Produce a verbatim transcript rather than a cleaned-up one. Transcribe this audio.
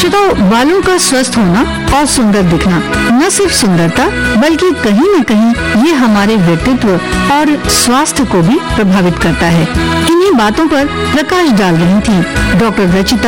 श्रोताओ, बालों का स्वस्थ होना और सुंदर दिखना न सिर्फ सुंदरता बल्कि कहीं न कहीं ये हमारे व्यक्तित्व और स्वास्थ्य को भी प्रभावित करता है। इन्हीं बातों पर प्रकाश डाल रही थी डॉक्टर रचिता